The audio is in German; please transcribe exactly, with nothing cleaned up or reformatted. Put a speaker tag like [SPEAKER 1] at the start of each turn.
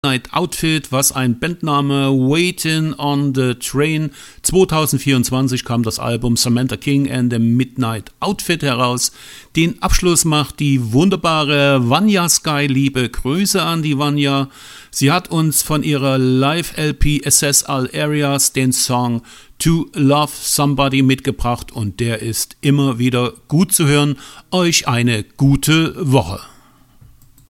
[SPEAKER 1] Midnight Outfit, was ein Bandname, Waiting on the Train. zwanzig vierundzwanzig kam das Album Samantha King and the Midnight Outfit heraus. Den Abschluss macht die wunderbare Vanya Sky. Liebe Grüße an die Vanya. Sie hat uns von ihrer Live-L P Assess All Areas den Song To Love Somebody mitgebracht und der ist immer wieder gut zu hören. Euch eine gute Woche.